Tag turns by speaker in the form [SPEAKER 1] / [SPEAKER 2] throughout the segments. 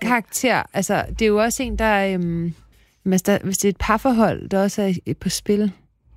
[SPEAKER 1] karakter. Altså, det er jo også en, der... hvis det er et parforhold, der også er på spil,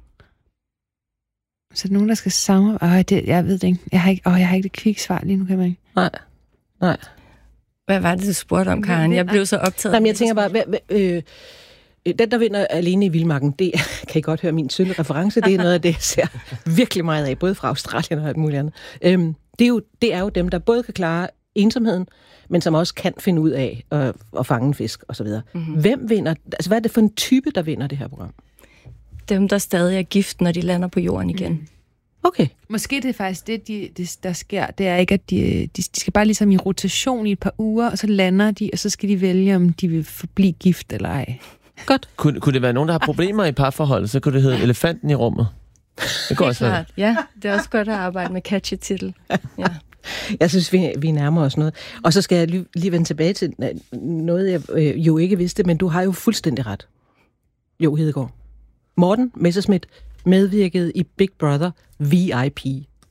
[SPEAKER 1] så er der nogen, der skal samarbejde. Jeg ved det ikke. Jeg har ikke det kviksvar lige nu, kan man ikke.
[SPEAKER 2] Nej.
[SPEAKER 3] Hvad var det, du spurgte om, Karen? Jeg blev så optaget.
[SPEAKER 2] Jamen, jeg tænker bare... den, der vinder Alene i Vildmarken, det kan I godt høre min sølle reference. Det er noget af det, jeg ser virkelig meget af, både fra Australien og alt muligt andet. Det er jo dem, der både kan klare ensomheden, men som også kan finde ud af at fange en fisk osv. Mm-hmm. Hvem vinder? Altså, hvad er det for en type, der vinder det her program?
[SPEAKER 3] Dem, der stadig er gift, når de lander på jorden igen. Mm.
[SPEAKER 2] Okay.
[SPEAKER 1] Måske det er faktisk det, der sker. Det er ikke, at de skal bare ligesom i rotation i et par uger, og så lander de, og så skal de vælge, om de vil forblive gift eller ej.
[SPEAKER 2] Godt.
[SPEAKER 4] Kunne det være nogen, der har problemer i parforholdet, så kunne det hedde Elefanten i rummet. Det går også
[SPEAKER 3] klart. Ja, det er også godt at arbejde med catchy titel. Ja.
[SPEAKER 2] Jeg synes, vi nærmer os noget. Og så skal jeg lige vende tilbage til noget, jeg jo ikke vidste, men du har jo fuldstændig ret. Jo, Hedegaard. Morten Messerschmidt medvirkede i Big Brother VIP.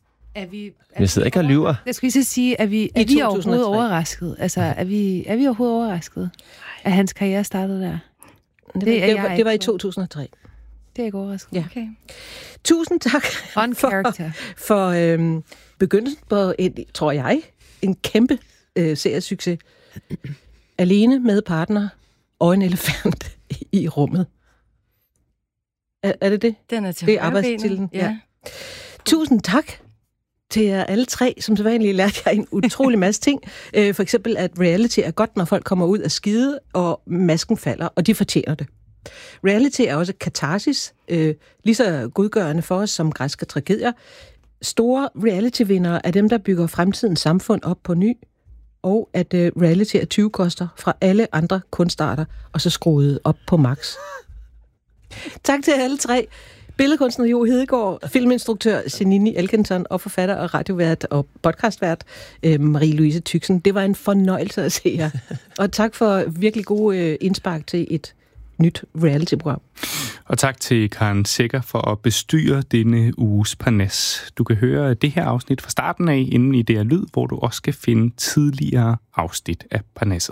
[SPEAKER 4] Jeg sidder ikke og lyver.
[SPEAKER 1] Jeg skulle lige sige, er vi overhovedet overrasket? Altså, er vi overhovedet overrasket, at hans karriere startede der?
[SPEAKER 2] Det var i 2003.
[SPEAKER 1] Det er ikke overrasket.
[SPEAKER 2] Ja. Okay. Tusind tak for begyndelsen på tror jeg, en kæmpe seriesucces. Alene med partner og en elefant i rummet. Er det det?
[SPEAKER 3] Den er til
[SPEAKER 2] det er arbejdstitlen.
[SPEAKER 3] Ja.
[SPEAKER 2] Tusind tak til jer alle tre. Som så vanligt lærte jeg en utrolig masse ting. For eksempel, at reality er godt, når folk kommer ud af skide, og masken falder, og de fortjener det. Reality er også katarsis, lige så godgørende for os som græske tragedier. Store reality-vindere er dem, der bygger fremtidens samfund op på ny, og at reality er 20 koster fra alle andre kunstarter, og så skruet op på max. Tak til alle tre. Billedkunstner Jo Hedegaard, filminstruktør Senini Elkenton og forfatter og radiovært og podcastvært Marie-Louise Tyksen. Det var en fornøjelse at se jer. Og tak for virkelig gode indspark til et nyt reality-program.
[SPEAKER 5] Og tak til Karen Secher for at bestyre denne uges Parnas. Du kan høre det her afsnit fra starten af inde i DR Lyd, hvor du også skal finde tidligere afsnit af Parnasset.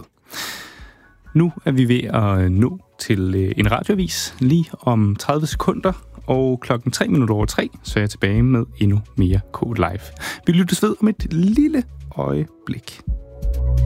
[SPEAKER 5] Nu er vi ved at nå til en radioavis lige om 30 sekunder, og 3:03, så er jeg tilbage med endnu mere K-Live. Vi lyttes ved om et lille øjeblik.